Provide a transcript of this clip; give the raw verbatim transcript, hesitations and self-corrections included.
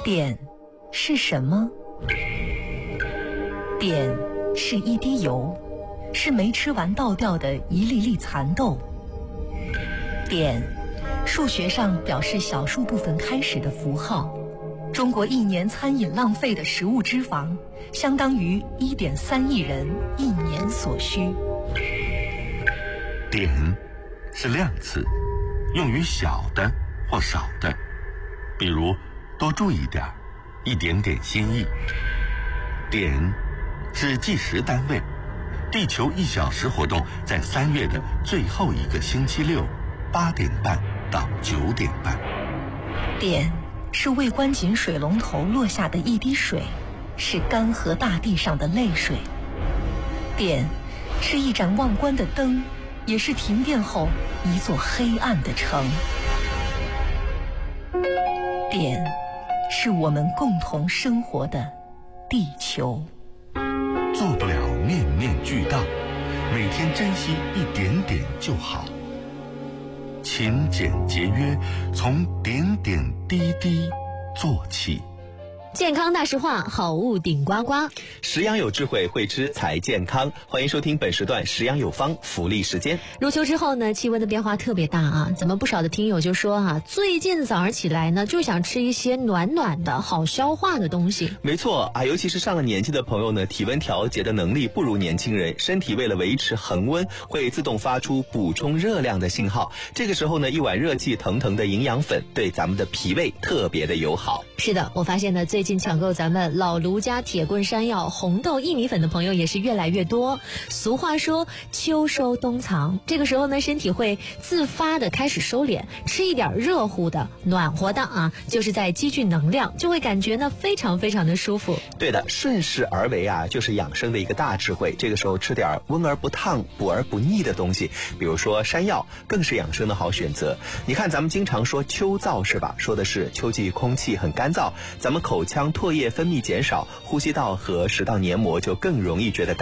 碘是什么？碘是一滴油，是没吃完倒掉的一粒粒蚕豆。碘，数学上表示小数部分开始的符号。中国一年餐饮浪费的食物脂肪，相当于 一点三亿人一年所需。 碘是量词，用于小的或少的，比如多注意点，一点点心意。碘是计时单位，地球一小时活动在三月的最后一个星期六，八点半到九点半。 碘是未关紧水龙头落下的一滴水，是干涸大地上的泪水。碘是一盏忘关的灯，也是停电后一座黑暗的城。碘是我们共同生活的地球。 做不了面面俱到，每天珍惜一点点就好。勤俭节约，从点点滴滴做起。 健康大实话，好物顶呱呱。 食养有智慧，会吃才健康。欢迎收听本时段食养有方福利时间。 入秋之后呢，气温的变化特别大啊，咱们不少的听友就说啊，最近早上起来呢，就想吃一些暖暖的好消化的东西。 没错啊，尤其是上了年纪的朋友呢，体温调节的能力不如年轻人，身体为了维持恒温，会自动发出补充热量的信号。这个时候呢，一碗热气腾腾的营养粉对咱们的脾胃特别的友好。 是的，我发现呢，最近抢购咱们老卢家铁棍山药红豆薏米粉的朋友也是越来越多。俗话说秋收冬藏，这个时候呢，身体会自发的开始收敛，吃一点热乎的暖和的啊，就是在积聚能量，就会感觉呢非常非常的舒服。 对的，顺势而为啊，就是养生的一个大智慧。这个时候吃点温而不烫补而不腻的东西，比如说山药更是养生的好选择。你看咱们经常说秋燥是吧，说的是秋季空气很干燥，咱们口腔唾液分泌减少，呼吸道和食道黏膜就更容易觉得